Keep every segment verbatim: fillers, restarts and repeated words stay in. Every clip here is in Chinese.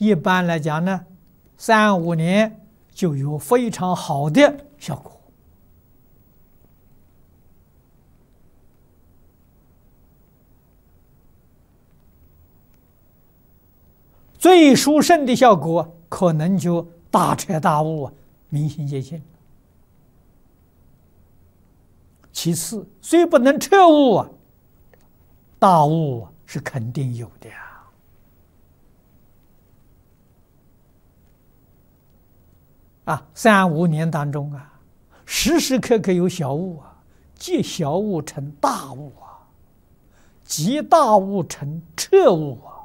一般来讲呢，三五年就有非常好的效果。最殊胜的效果，可能就大彻大悟、明心见性。其次，虽不能彻悟啊，大悟是肯定有的呀。啊，三五年当中啊，时时刻刻有小悟啊，即小悟成大悟啊，即大悟成彻悟啊。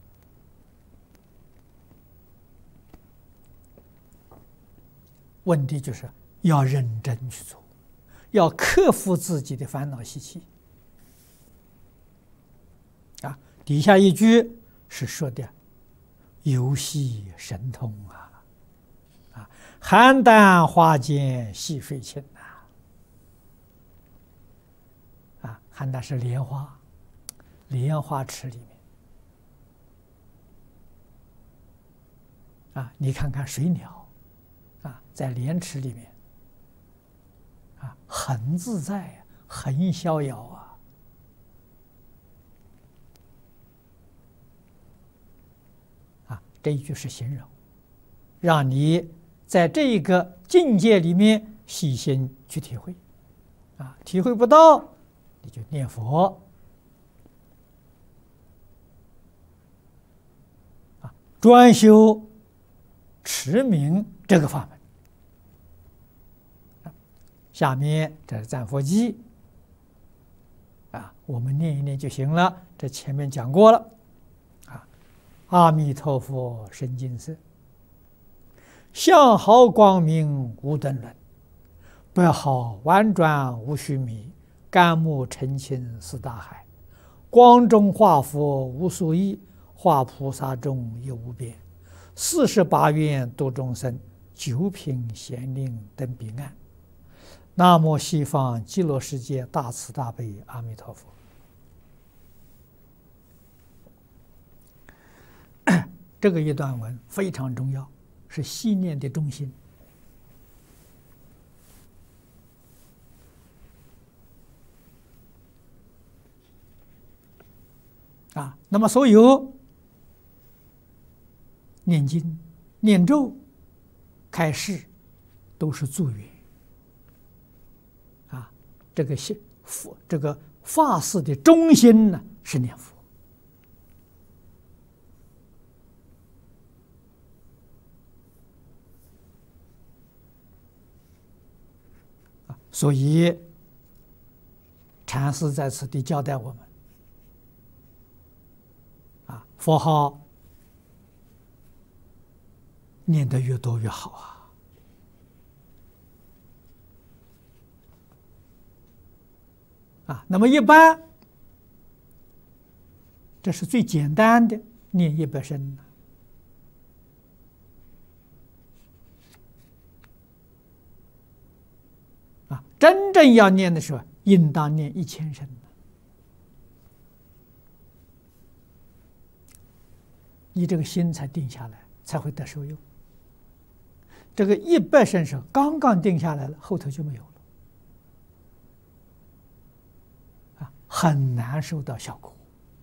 问题就是要认真去做，要克服自己的烦恼习气。啊，底下一句是说的游戏神通啊，啊，邯郸花间细水清呐，啊，邯郸是莲花，莲花池里面，啊，你看看水鸟。啊，在莲池里面，啊，很自在，很逍遥啊！啊，这一句是形容，让你在这一个境界里面细心去体会，啊，体会不到，你就念佛，啊，专修持名这个法门。下面这是赞佛记啊，我们念一念就行了。这前面讲过了啊。阿弥陀佛，深净色，相好光明无等伦，白毫婉转无须弥，甘木澄清似大海，光中化佛无所异，化菩萨中有无边，四十八愿度众生，九品贤令登彼岸。南无西方极乐世界大慈大悲阿弥陀佛。这个一段文非常重要，是信念的中心。啊，那么所有念经、念咒、开示，都是助缘。啊，这个信佛，这个法事的中心呢是念佛。啊，所以禅师在此地交代我们。啊，佛号念得越多越好啊！啊，那么一般，这是最简单的，念一百声。啊，真正要念的时候，应当念一千声。你这个心才定下来，才会得受用。这个一百声是刚刚定下来了，后头就没有了，啊，很难收到效果。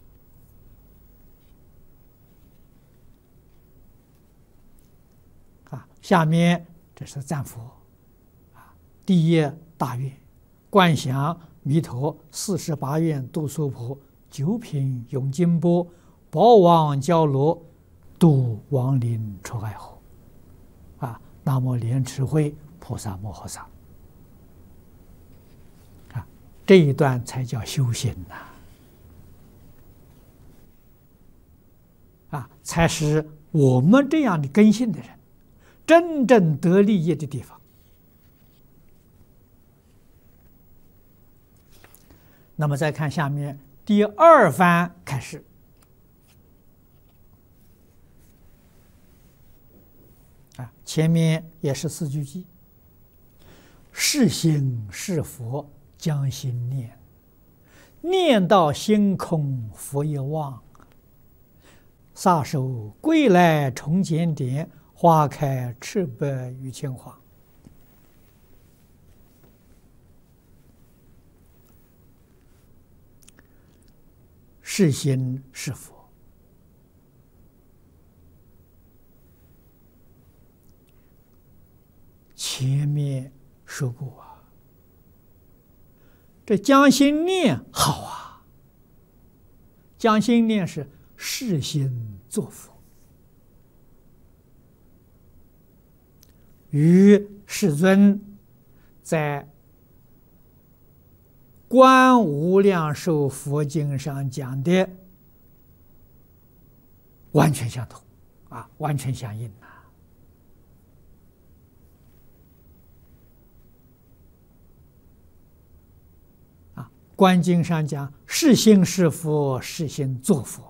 啊，下面这是赞佛，啊，第一大愿，观想弥陀四十八愿度娑婆，九品永金波，宝王交罗，度亡灵出爱河。啊，南无莲池会菩萨摩诃萨。啊，这一段才叫修行呐！啊，才是我们这样的根性的人真正得利益的地方。那么再看下面第二番开始。啊，前面也是四句偈：是心是佛将心念，念到心空佛一忘， 撒手归来重检点，花开赤白于青花。是心是佛，前面说过啊，这将心念好啊，将心念是是心作佛，与世尊在《观无量寿佛经》上讲的完全相同啊，完全相应啊！啊，《观经》上讲是心是佛，是心作佛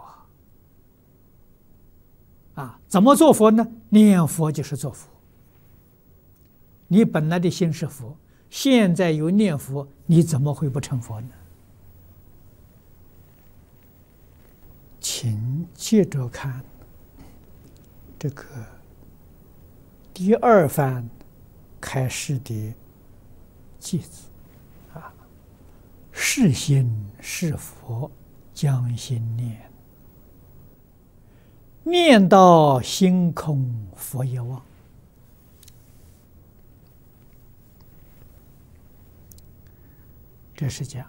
啊！怎么做佛呢？念佛就是做佛。你本来的心是佛。现在有念佛，你怎么会不成佛呢？请接着看这个第二番开示的偈子啊，是心是佛，将心念，念到心空，佛也忘。这是讲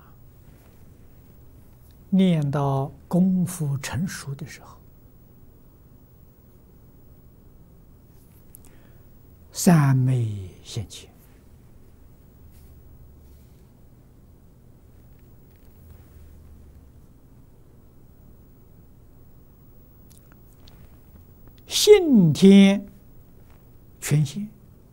念到功夫成熟的时候，三昧现前，信天全现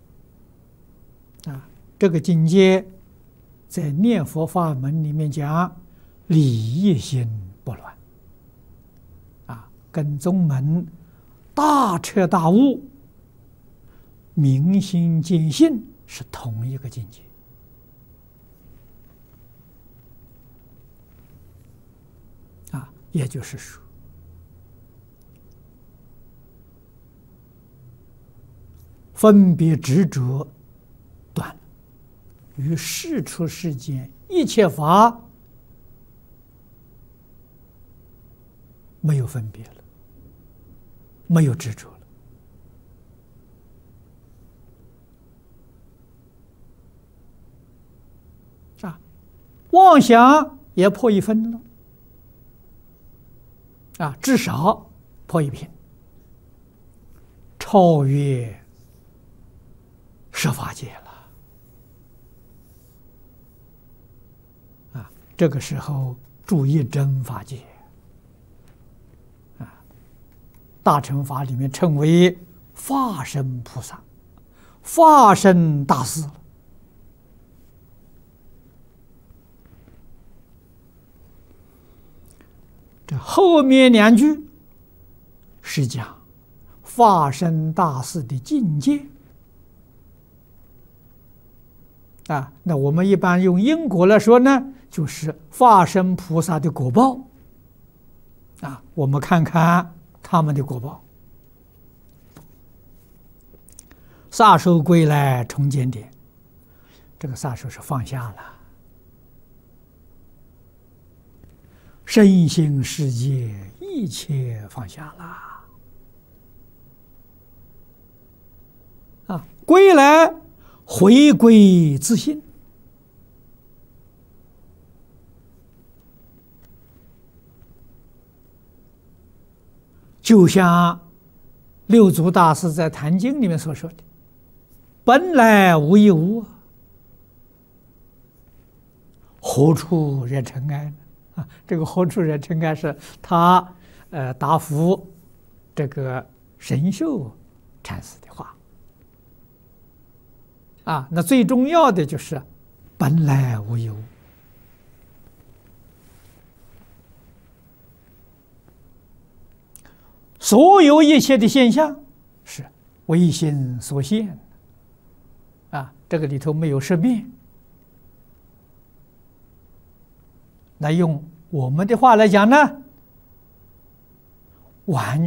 啊，这个境界。在念佛法门里面讲，理一心不乱，啊，跟宗门大彻大悟、明心见性是同一个境界。啊，也就是说，分别执着断了。与世出世间一切法没有分别了，没有执着了啊，妄想也破一分了啊，至少破一品，超越十法界了。这个时候注意真法界啊，大乘法里面称为法身菩萨、法身大士。这后面两句是讲法身大士的境界啊，那我们一般用因果来说呢，就是法身菩萨的果报啊。我们看看他们的果报：撒手归来重检点，这个撒手是放下了，身心世界一切放下了啊，归来回归自信。就像六祖大师在《坛经》里面所说的：“本来无一物，何处惹尘埃呢？”啊，这个何处惹尘埃是他呃答复这个神秀禅师的话啊。那最重要的就是本来无一物。所有一切的现象是唯心所现啊，这个里头没有识别。那用我们的话来讲呢，完